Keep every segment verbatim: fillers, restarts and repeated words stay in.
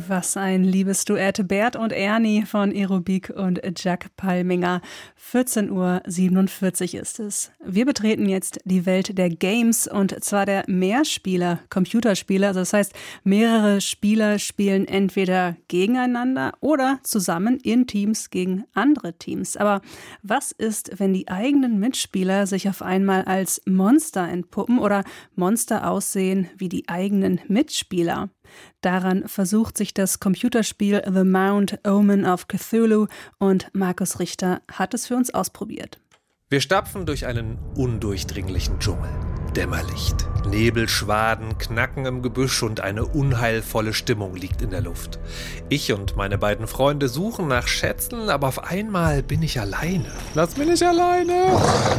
Was ein liebes Duett. Bert und Ernie von Aerobik und Jack Palminger. vierzehn Uhr siebenundvierzig ist es. Wir betreten jetzt die Welt der Games und zwar der Mehrspieler, Computerspiele. Also das heißt, mehrere Spieler spielen entweder gegeneinander oder zusammen in Teams gegen andere Teams. Aber was ist, wenn die eigenen Mitspieler sich auf einmal als Monster entpuppen oder Monster aussehen wie die eigenen Mitspieler? Daran versucht sich das Computerspiel The Mount Omen of Cthulhu und Markus Richter hat es für uns ausprobiert. Wir stapfen durch einen undurchdringlichen Dschungel. Dämmerlicht, Nebelschwaden, Knacken im Gebüsch und eine unheilvolle Stimmung liegt in der Luft. Ich und meine beiden Freunde suchen nach Schätzen, aber auf einmal bin ich alleine. Lass mich nicht alleine!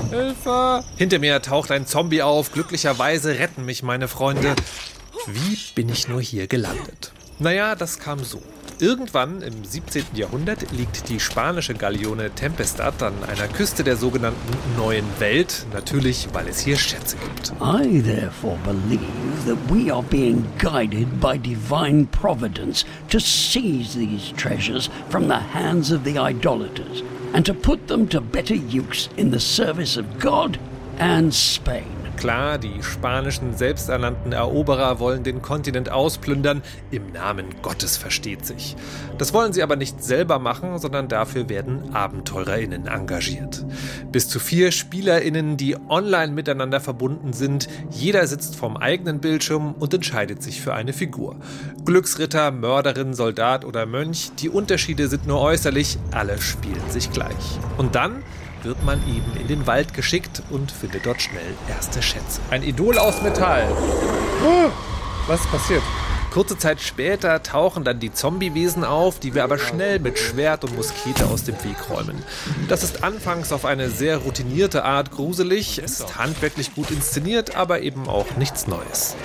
Hilfe! Hinter mir taucht ein Zombie auf. Glücklicherweise retten mich meine Freunde. Wie bin ich nur hier gelandet? Naja, das kam so. Irgendwann im siebzehnten Jahrhundert liegt die spanische Galeone Tempestad an einer Küste der sogenannten Neuen Welt, natürlich, weil es hier Schätze gibt. I therefore believe that we are being guided by divine providence to seize these treasures from the hands of the idolaters and to put them to better use in the service of God and Spain. Klar, die spanischen selbsternannten Eroberer wollen den Kontinent ausplündern, im Namen Gottes versteht sich. Das wollen sie aber nicht selber machen, sondern dafür werden AbenteurerInnen engagiert. Bis zu vier SpielerInnen, die online miteinander verbunden sind. Jeder sitzt vorm eigenen Bildschirm und entscheidet sich für eine Figur. Glücksritter, Mörderin, Soldat oder Mönch, die Unterschiede sind nur äußerlich, alle spielen sich gleich. Und dann wird man eben in den Wald geschickt und findet dort schnell erste Schätze. Ein Idol aus Metall. Oh, was ist passiert? Kurze Zeit später tauchen dann die Zombie-Wesen auf, die wir aber schnell mit Schwert und Muskete aus dem Weg räumen. Das ist anfangs auf eine sehr routinierte Art gruselig, es ist handwerklich gut inszeniert, aber eben auch nichts Neues.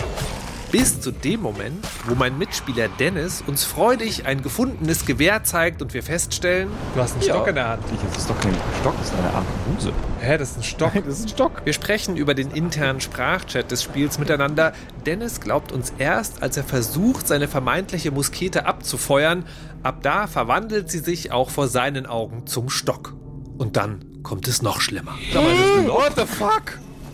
Bis zu dem Moment, wo mein Mitspieler Dennis uns freudig ein gefundenes Gewehr zeigt und wir feststellen, du hast einen Stock ja. in der Hand. Das ist doch kein Stock, das ist eine Armbuse. Hä, das ist ein Stock? Das ist ein Stock. Wir sprechen über den internen Sprachchat des Spiels miteinander. Dennis glaubt uns erst, als er versucht, seine vermeintliche Muskete abzufeuern. Ab da verwandelt sie sich auch vor seinen Augen zum Stock. Und dann kommt es noch schlimmer. What the fuck?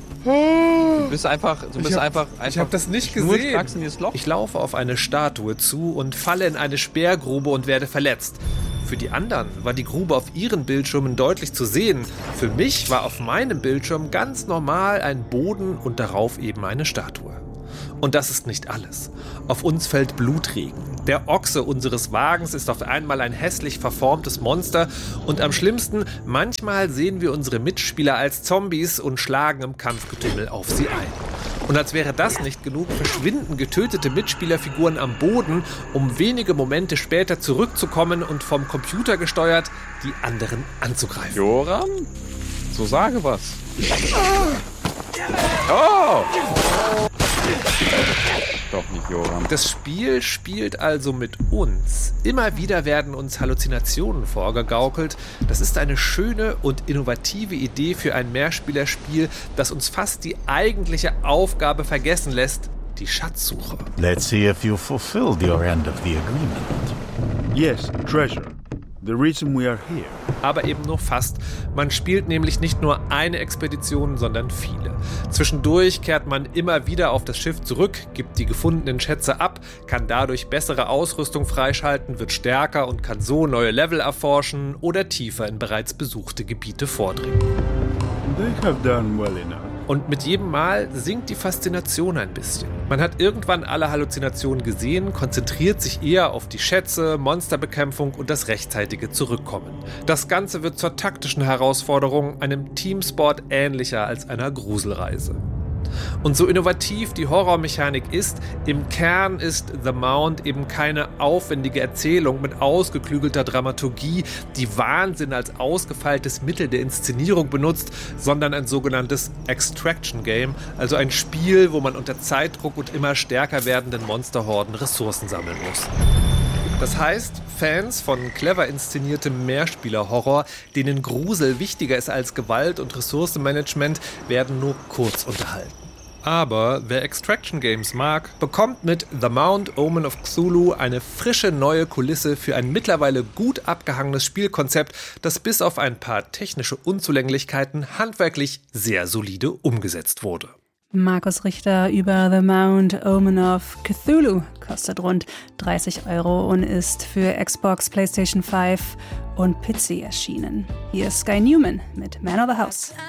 Du bist einfach, du bist ich hab, einfach, einfach. Ich habe das nicht gesehen. In dieses Loch. Ich laufe auf eine Statue zu und falle in eine Sperrgrube und werde verletzt. Für die anderen war die Grube auf ihren Bildschirmen deutlich zu sehen. Für mich war auf meinem Bildschirm ganz normal ein Boden und darauf eben eine Statue. Und das ist nicht alles. Auf uns fällt Blutregen. Der Ochse unseres Wagens ist auf einmal ein hässlich verformtes Monster. Und am schlimmsten, manchmal sehen wir unsere Mitspieler als Zombies und schlagen im Kampfgetümmel auf sie ein. Und als wäre das nicht genug, verschwinden getötete Mitspielerfiguren am Boden, um wenige Momente später zurückzukommen und vom Computer gesteuert die anderen anzugreifen. Joram? So sage was. Oh! Doch nicht, Joram. Das Spiel spielt also mit uns. Immer wieder werden uns Halluzinationen vorgegaukelt. Das ist eine schöne und innovative Idee für ein Mehrspielerspiel, das uns fast die eigentliche Aufgabe vergessen lässt, die Schatzsuche. Let's see if you fulfilled your end of the agreement. Yes, treasure. The reason we are here. Aber eben nur fast. Man spielt nämlich nicht nur eine Expedition, sondern viele. Zwischendurch kehrt man immer wieder auf das Schiff zurück, gibt die gefundenen Schätze ab, kann dadurch bessere Ausrüstung freischalten, wird stärker und kann so neue Level erforschen oder tiefer in bereits besuchte Gebiete vordringen. They have done well enough. Und mit jedem Mal sinkt die Faszination ein bisschen. Man hat irgendwann alle Halluzinationen gesehen, konzentriert sich eher auf die Schätze, Monsterbekämpfung und das rechtzeitige Zurückkommen. Das Ganze wird zur taktischen Herausforderung, einem Teamsport ähnlicher als einer Gruselreise. Und so innovativ die Horrormechanik ist, im Kern ist The Mount eben keine aufwendige Erzählung mit ausgeklügelter Dramaturgie, die Wahnsinn als ausgefeiltes Mittel der Inszenierung benutzt, sondern ein sogenanntes Extraction Game, also ein Spiel, wo man unter Zeitdruck und immer stärker werdenden Monsterhorden Ressourcen sammeln muss. Das heißt, Fans von clever inszeniertem Mehrspieler-Horror, denen Grusel wichtiger ist als Gewalt und Ressourcenmanagement, werden nur kurz unterhalten. Aber wer Extraction Games mag, bekommt mit The Mount Omen of Cthulhu eine frische neue Kulisse für ein mittlerweile gut abgehangenes Spielkonzept, das bis auf ein paar technische Unzulänglichkeiten handwerklich sehr solide umgesetzt wurde. Markus Richter über The Mount Omen of Cthulhu kostet rund dreißig Euro und ist für Xbox, PlayStation fünf und P C erschienen. Hier ist Sky Newman mit Man of the House.